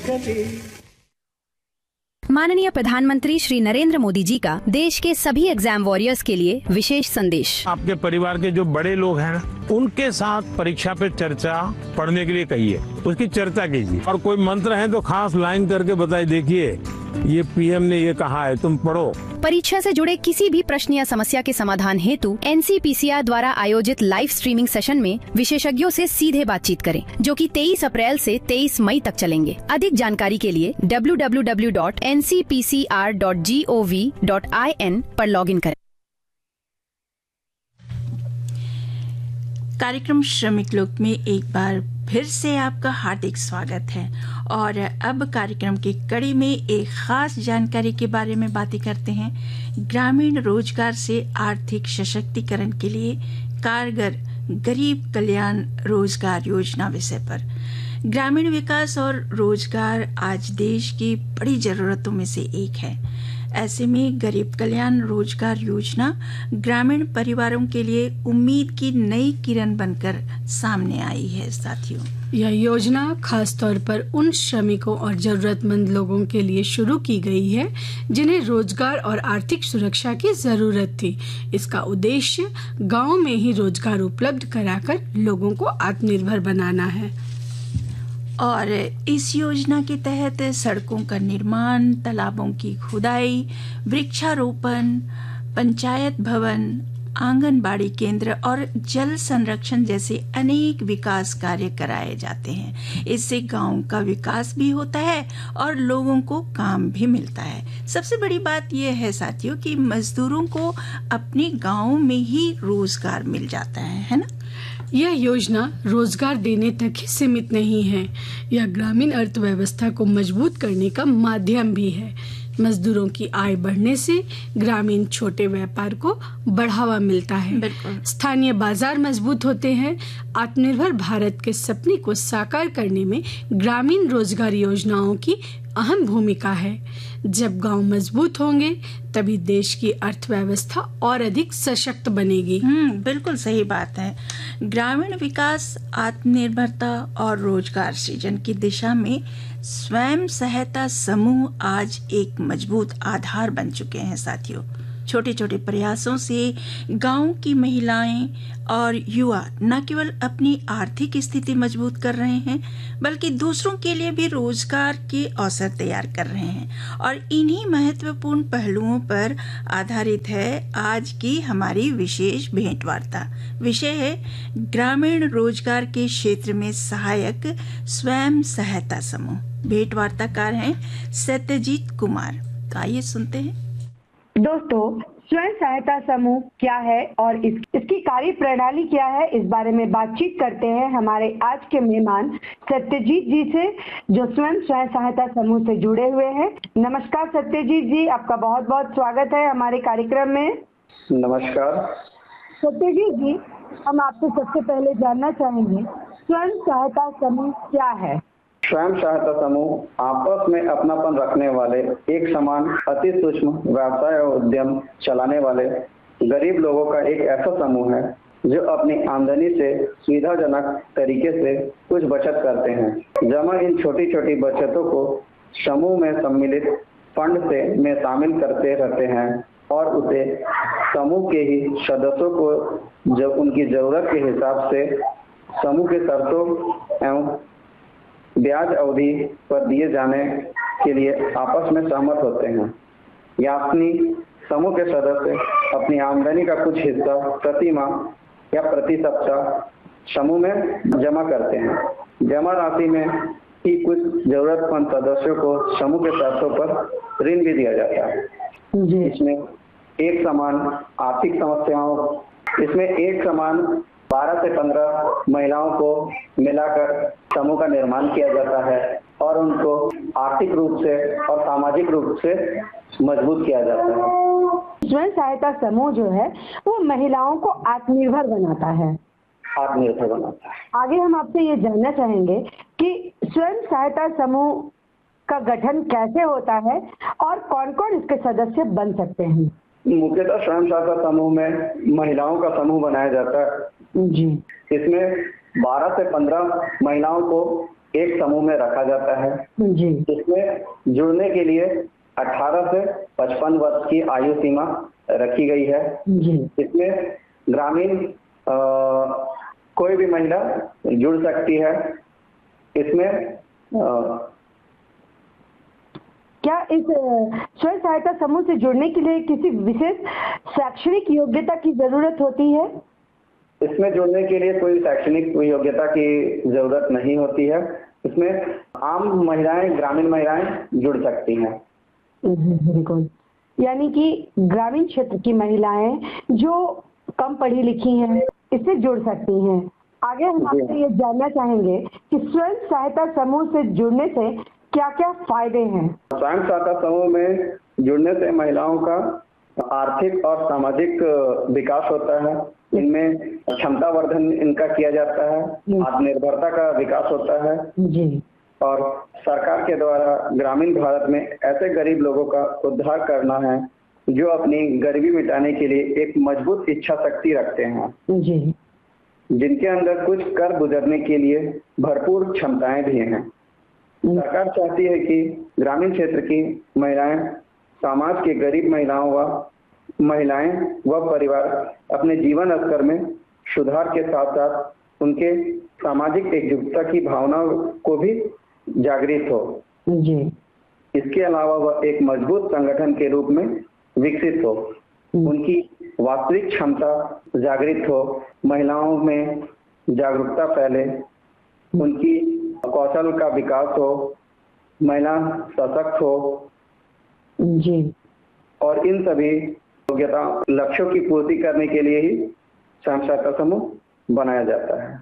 माननीय प्रधानमंत्री श्री नरेंद्र मोदी जी का देश के सभी एग्जाम वॉरियर्स के लिए विशेष संदेश। आपके परिवार के जो बड़े लोग हैं उनके साथ परीक्षा पे चर्चा पढ़ने के लिए कहिए, उसकी चर्चा कीजिए और कोई मंत्र है तो खास लाइन करके बताइए, देखिए ये पीएम ने ये कहा है, तुम पढ़ो। परीक्षा से जुड़े किसी भी प्रश्न या समस्या के समाधान हेतु एनसीपीसीआर द्वारा आयोजित लाइव स्ट्रीमिंग सेशन में विशेषज्ञों से सीधे बातचीत करें, जो कि 23 अप्रैल से 23 मई तक चलेंगे। अधिक जानकारी के लिए www.ncpcr.gov.in पर लॉगिन करें। कार्यक्रम श्रमिक लोक में एक बार फिर से आपका हार्दिक स्वागत है और अब कार्यक्रम की कड़ी में एक खास जानकारी के बारे में बातें करते हैं। ग्रामीण रोजगार से आर्थिक सशक्तिकरण के लिए कारगर गरीब कल्याण रोजगार योजना विषय पर। ग्रामीण विकास और रोजगार आज देश की बड़ी जरूरतों में से एक है। ऐसे में गरीब कल्याण रोजगार योजना ग्रामीण परिवारों के लिए उम्मीद की नई किरण बनकर सामने आई है। साथियों, यह योजना खास तौर पर उन श्रमिकों और जरूरतमंद लोगों के लिए शुरू की गई है जिन्हें रोजगार और आर्थिक सुरक्षा की जरूरत थी। इसका उद्देश्य गांव में ही रोजगार उपलब्ध कराकर लोगों को आत्मनिर्भर बनाना है। और इस योजना के तहत सड़कों का निर्माण, तालाबों की खुदाई, वृक्षारोपण, पंचायत भवन, आंगनबाड़ी केंद्र और जल संरक्षण जैसे अनेक विकास कार्य कराए जाते हैं। इससे गांव का विकास भी होता है और लोगों को काम भी मिलता है। सबसे बड़ी बात यह है साथियों कि मजदूरों को अपने गांव में ही रोजगार मिल जाता है ना। यह योजना रोजगार देने तक ही सीमित नहीं है, यह ग्रामीण अर्थव्यवस्था को मजबूत करने का माध्यम भी है। मजदूरों की आय बढ़ने से ग्रामीण छोटे व्यापार को बढ़ावा मिलता है, स्थानीय बाजार मजबूत होते हैं। आत्मनिर्भर भारत के सपने को साकार करने में ग्रामीण रोजगार योजनाओं की अहम भूमिका है। जब गांव मजबूत होंगे तभी देश की अर्थव्यवस्था और अधिक सशक्त बनेगी। बिल्कुल सही बात है। ग्रामीण विकास, आत्मनिर्भरता और रोजगार सृजन की दिशा में स्वयं सहायता समूह आज एक मजबूत आधार बन चुके हैं। साथियों, छोटे छोटे प्रयासों से गांव की महिलाएं और युवा न केवल अपनी आर्थिक स्थिति मजबूत कर रहे हैं बल्कि दूसरों के लिए भी रोजगार के अवसर तैयार कर रहे हैं। और इन्हीं महत्वपूर्ण पहलुओं पर आधारित है आज की हमारी विशेष भेंटवार्ता। विषय है ग्रामीण रोजगार के क्षेत्र में सहायक स्वयं सहायता समूह। भेंटवार्ताकार हैं सत्यजीत कुमार। तो आइए सुनते हैं। दोस्तों, स्वयं सहायता समूह क्या है और इसकी कार्य प्रणाली क्या है, इस बारे में बातचीत करते हैं हमारे आज के मेहमान सत्यजीत जी से, जो स्वयं सहायता समूह से जुड़े हुए हैं। नमस्कार सत्यजीत जी, आपका बहुत बहुत स्वागत है हमारे कार्यक्रम में। नमस्कार सत्यजीत जी, हम आपसे सबसे पहले जानना चाहेंगे स्वयं सहायता समूह क्या है। स्वयं सहायता समूह आपस में अपनापन रखने वाले, एक समान अति सूक्ष्म व्यवसाय और उद्यम चलाने वाले गरीब लोगों का एक ऐसा समूह है जो अपनी आमदनी से सुविधाजनक तरीके से कुछ बचत करते हैं। जमा इन छोटी छोटी बचतों को समूह में सम्मिलित फंड से में शामिल करते रहते हैं और उसे समूह के ही सदस्यों को जब उनकी जरूरत के हिसाब से समूह के शर्तों एवं ब्याज अवधि पर दिए जाने के लिए आपस में सहमत होते हैं। यानी समूह के सदस्य अपनी आमदनी का कुछ हिस्सा प्रति माह या प्रति सप्ताह समूह में जमा करते हैं। जमा राशि में ही कुछ जरूरतमंद सदस्यों को समूह के शर्तों पर ऋण भी दिया जाता है। इसमें एक समान आर्थिक समस्याओं, इसमें एक समान 12 से 15 महिलाओं को मिलाकर समूह का निर्माण किया जाता है और उनको आर्थिक रूप से और सामाजिक रूप से मजबूत किया जाता है। स्वयं सहायता समूह जो है वो महिलाओं को आत्मनिर्भर बनाता है। आगे हम आपसे ये जानना चाहेंगे कि स्वयं सहायता समूह का गठन कैसे होता है और कौन कौन इसके सदस्य बन सकते हैं। मुख्यतः स्वयं सहायता समूह में महिलाओं का समूह बनाया जाता है जी। इसमें 12 से 15 महिलाओं को एक समूह में रखा जाता है। जी इसमें जुड़ने के लिए 18 से 55 वर्ष की आयु सीमा रखी गई है। जी इसमें ग्रामीण कोई भी महिला जुड़ सकती है। इसमें क्या इस स्वयं सहायता समूह से जुड़ने के लिए किसी विशेष शैक्षणिक योग्यता की जरूरत होती है? इसमें जुड़ने के लिए कोई शैक्षणिक योग्यता की जरूरत नहीं होती है। इसमें आम महिलाएं, ग्रामीण महिलाएं जुड़ सकती हैं। बिल्कुल, यानी कि ग्रामीण क्षेत्र की महिलाएं जो कम पढ़ी लिखी हैं इससे जुड़ सकती हैं। आगे हम आपसे ये जानना चाहेंगे कि स्वयं सहायता समूह से जुड़ने से क्या क्या फायदे हैं? स्वयं सहायता समूह में जुड़ने से महिलाओं का आर्थिक और सामाजिक विकास होता है। इनमें क्षमता वर्धन इनका किया जाता है, आत्मनिर्भरता का विकास होता है जी। और सरकार के द्वारा ग्रामीण भारत में ऐसे गरीब लोगों का उद्धार करना है जो अपनी गरीबी मिटाने के लिए एक मजबूत इच्छा शक्ति रखते हैं जी। जिनके अंदर कुछ कर गुजरने के लिए भरपूर क्षमताएं भी हैं। सरकार चाहती है कि ग्रामीण क्षेत्र की महिलाएं, समाज के गरीब महिलाएं व परिवार अपने जीवन स्तर में सुधार के साथ साथ उनके सामाजिक एकजुटता की भावना को भी जागृत हो जी। इसके अलावा वह एक मजबूत संगठन के रूप में विकसित हो, उनकी वास्तविक क्षमता जागृत हो, महिलाओं में जागरूकता फैले, उनकी कौशल का विकास हो, महिला सशक्त हो जी। और इन सभी योग्यता लक्ष्यों की पूर्ति करने के लिए ही स्वयं सहायता समूह बनाया जाता है।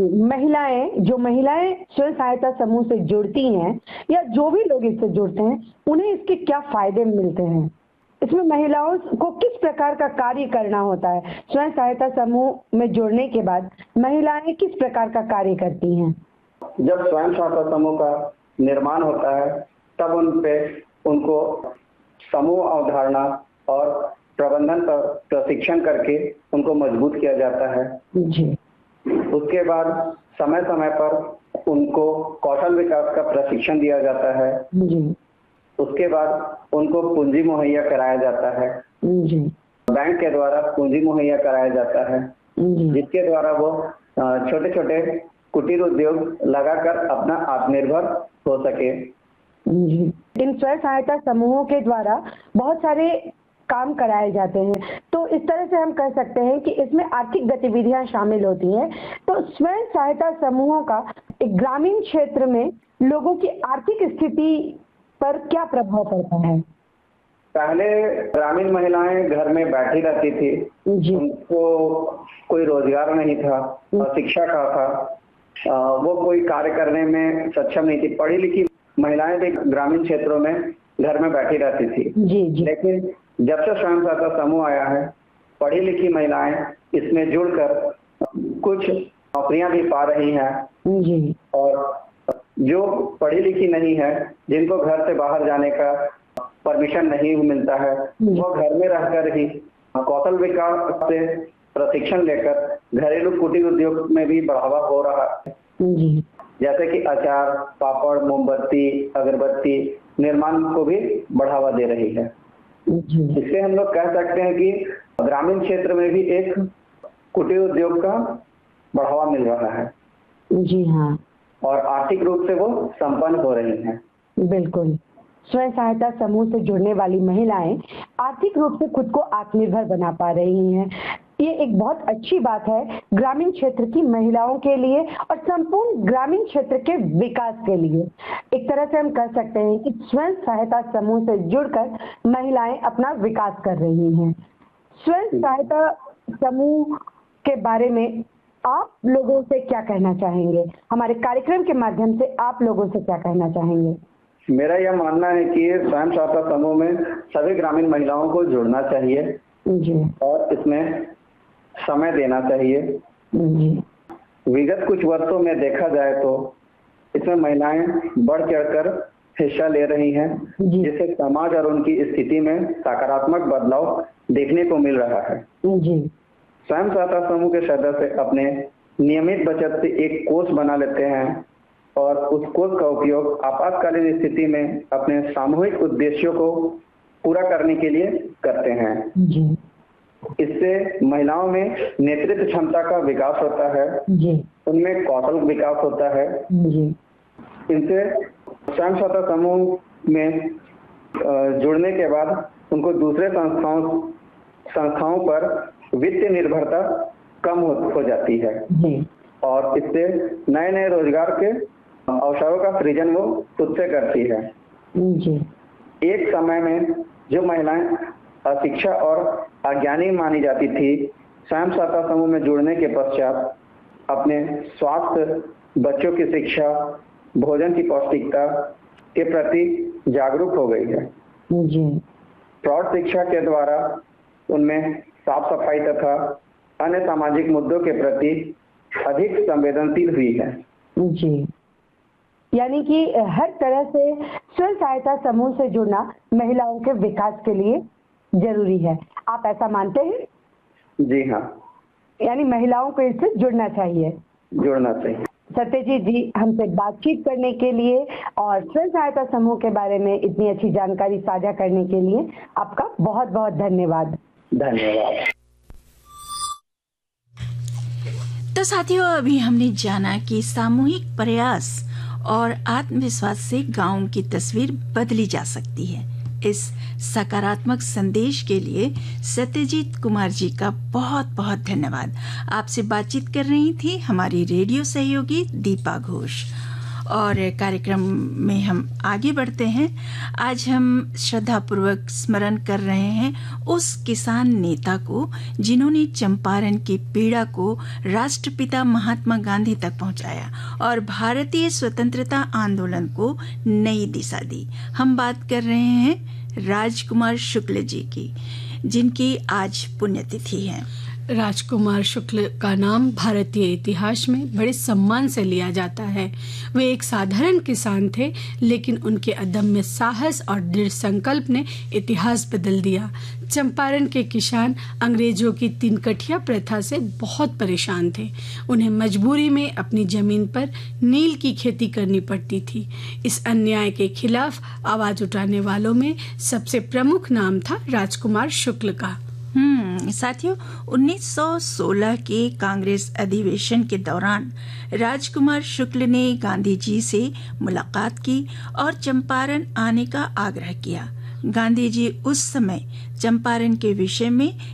जो महिलाएं स्वयं सहायता समूह से जुड़ती हैं या जो भी लोग इससे जुड़ते हैं उन्हें इसके क्या फायदे मिलते हैं? इसमें महिलाओं को किस प्रकार का कार्य करना होता है? स्वयं सहायता समूह में जुड़ने के बाद महिलाएं किस प्रकार का कार्य करती हैं? जब स्वयं सहायता समूह का निर्माण होता है तब उनको समूह अवधारणा और प्रबंधन पर प्रशिक्षण करके उनको मजबूत किया जाता है जी। उसके बाद समय समय पर उनको कौशल विकास का प्रशिक्षण दिया जाता है जी। उसके बाद उनको पूंजी मुहैया कराया जाता है जी। बैंक के द्वारा पूंजी मुहैया कराया जाता है जी। जिसके द्वारा वो छोटे छोटे कुटीर उद्योग लगाकर अपना आत्मनिर्भर हो सके जी। इन स्वयं सहायता समूहों के द्वारा बहुत सारे काम कराए जाते हैं, तो इस तरह से हम कह सकते हैं कि इसमें आर्थिक गतिविधियां शामिल होती हैं। तो स्वयं सहायता समूहों का एक ग्रामीण क्षेत्र में लोगों की आर्थिक स्थिति पर क्या प्रभाव पड़ता है? पहले ग्रामीण महिलाएं घर में बैठी रहती थी जी। उनको कोई रोजगार नहीं था और शिक्षा का था, वो कोई कार्य करने में सक्षम नहीं थी। पढ़ी लिखी महिलाएं भी ग्रामीण क्षेत्रों में घर में बैठी रहती थी जी। जी। लेकिन जब से स्वयं सहायता समूह आया है पढ़ी लिखी महिलाएं इसमें जुड़कर कुछ नौकरियां भी पा रही हैं जी। और जो पढ़ी लिखी नहीं है, जिनको घर से बाहर जाने का परमिशन नहीं मिलता है, वो घर में रहकर ही कौशल विकास से प्रशिक्षण लेकर घरेलू कुटीर उद्योग में भी बढ़ावा हो रहा है जी। जैसे कि अचार, पापड़, मोमबत्ती, अगरबत्ती निर्माण को भी बढ़ावा दे रही है। इससे हम लोग कह सकते हैं कि ग्रामीण क्षेत्र में भी एक कुटीर उद्योग का बढ़ावा मिल रहा है। जी हाँ। और आर्थिक रूप से वो संपन्न हो रही हैं। बिल्कुल, स्वयं सहायता समूह से जुड़ने वाली महिलाएं आर्थिक रूप से खुद को आत्मनिर्भर बना पा रही हैं। ये एक बहुत अच्छी बात है ग्रामीण क्षेत्र की महिलाओं के लिए और संपूर्ण ग्रामीण क्षेत्र के विकास के लिए। एक तरह से हम कह सकते हैं कि स्वयं सहायता समूह से जुड़कर महिलाएं अपना विकास कर रही हैं। स्वयं सहायता समूह के बारे में आप लोगों से क्या कहना चाहेंगे? हमारे कार्यक्रम के माध्यम से आप लोगों से क्या कहना चाहेंगे? मेरा यह मानना है कि स्वयं सहायता समूह में सभी ग्रामीण महिलाओं को जुड़ना चाहिए जी। और इसमें समय देना चाहिए जी। विगत कुछ वर्षों में देखा जाए तो इसमें महिलाएं बढ़ चढ़कर हिस्सा ले रही हैं जिससे समाज और उनकी स्थिति में सकारात्मक बदलाव देखने को मिल रहा है जी। स्वयं सहायता समूह के सदस्य अपने नियमित बचत से एक कोष बना लेते हैं और उस कोष का उपयोग आपातकालीन स्थिति में अपने सामूहिक उद्देश्यों को पूरा करने के लिए करते हैं। जी इससे महिलाओं में नेतृत्व क्षमता का विकास होता है, जी उनमें कौशल विकास होता है। जी इनसे स्वयं सहायता समूह में जुड़ने के बाद उनको दूसरे संस्थाओं पर वित्तीय निर्भरता कम हो जाती है जी और इससे नए नए रोजगार के अवसरों का सृजन वो खुद से करती है। जी एक समय में जो महिलाएं अशिक्षा और अज्ञानी मानी जाती थी, स्वयं सहायता समूह में जुड़ने के पश्चात अपने स्वास्थ्य, बच्चों की शिक्षा, भोजन की पौष्टिकता के प्रति जागरूक हो गई है। जी प्रौढ़ शिक्षा के द्वारा उनमें साफ सफाई तथा अन्य सामाजिक मुद्दों के प्रति अधिक संवेदनशील हुई है। जी यानी कि हर तरह से स्वयं सहायता समूह से जुड़ना महिलाओं के विकास के लिए जरूरी है। आप ऐसा मानते हैं? जी हाँ, यानी महिलाओं को इससे जुड़ना चाहिए। सत्यजीत जी, हमसे बातचीत करने के लिए और स्वयं सहायता समूह के बारे में इतनी अच्छी जानकारी साझा करने के लिए आपका बहुत बहुत धन्यवाद। धन्यवाद। तो साथियों, अभी हमने जाना कि सामूहिक प्रयास और आत्मविश्वास से गांव की तस्वीर बदली जा सकती है। इस सकारात्मक संदेश के लिए सत्यजीत कुमार जी का बहुत बहुत धन्यवाद। आपसे बातचीत कर रही थी हमारी रेडियो सहयोगी दीपा घोष। और कार्यक्रम में हम आगे बढ़ते हैं। आज हम श्रद्धापूर्वक स्मरण कर रहे हैं उस किसान नेता को जिन्होंने चंपारण की पीड़ा को राष्ट्रपिता महात्मा गांधी तक पहुंचाया और भारतीय स्वतंत्रता आंदोलन को नई दिशा दी। हम बात कर रहे हैं राजकुमार शुक्ल जी की, जिनकी आज पुण्यतिथि है। राजकुमार शुक्ल का नाम भारतीय इतिहास में बड़े सम्मान से लिया जाता है। वे एक साधारण किसान थे, लेकिन उनके अदम्य साहस और दृढ़ संकल्प ने इतिहास बदल दिया। चंपारण के किसान अंग्रेजों की 3 कठिया प्रथा से बहुत परेशान थे। उन्हें मजबूरी में अपनी जमीन पर नील की खेती करनी पड़ती थी। इस अन्याय के खिलाफ आवाज उठाने वालों में सबसे प्रमुख नाम था राजकुमार शुक्ल का। साथियों, 1916 के कांग्रेस अधिवेशन के दौरान राजकुमार शुक्ल ने गांधी जी से मुलाकात की और चंपारण आने का आग्रह किया। गांधी जी उस समय चंपारण के विषय में